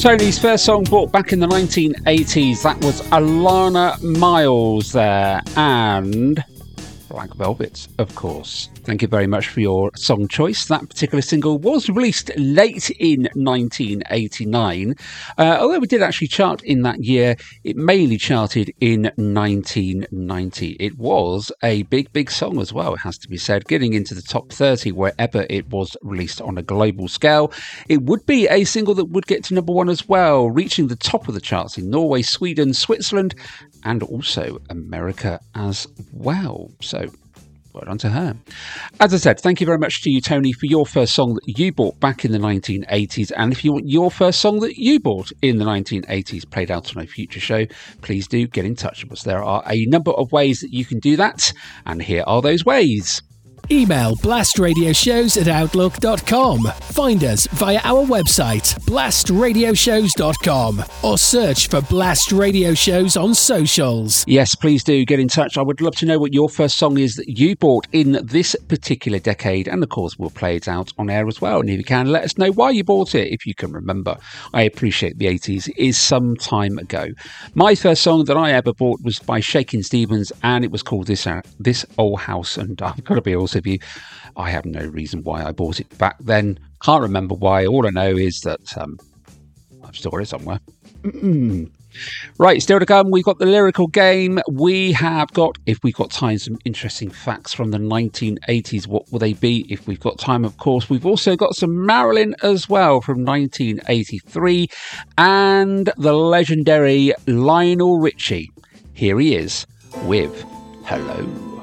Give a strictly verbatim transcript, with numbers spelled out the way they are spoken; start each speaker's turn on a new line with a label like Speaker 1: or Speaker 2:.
Speaker 1: Tony's first song brought back in the nineteen eighties. That was Alana Miles there, and Black Velvet, of course. Thank you very much for your song choice. That particular single was released late in nineteen eighty-nine. Uh, although it did actually chart in that year, it mainly charted in nineteen ninety. It was a big, big song as well, it has to be said, getting into the top thirty wherever it was released on a global scale. It would be a single that would get to number one as well, reaching the top of the charts in Norway, Sweden, Switzerland, and also America as well. So, well done to her. As I said, thank you very much to you, Tony, for your first song that you bought back in the nineteen eighties. And if you want your first song that you bought in the nineteen eighties played out on a future show, please do get in touch with us. There are a number of ways that you can do that, and here are those ways.
Speaker 2: Email blastradioshows at outlook dot com. Find us via our website, blast radio shows dot com, or search for Blast Radio Shows on socials.
Speaker 1: Yes, please do get in touch. I would love to know what your first song is that you bought in this particular decade, and of course we'll play it out on air as well. And if you can, let us know why you bought it, if you can remember. I appreciate the eighties. It is some time ago. My first song that I ever bought was by Shakin' Stevens, and it was called This, uh, This Old House. And I've got to be honest with you, I have no reason why I bought it back then. Can't remember why. All I know is that um, I've still got it somewhere. Mm-mm. Right, still to come, we've got the lyrical game. We have got, if we've got time, some interesting facts from the nineteen eighties. What will they be? If we've got time, of course. We've also got some Marilyn as well from nineteen eighty-three, and the legendary Lionel Richie. Here he is with Hello.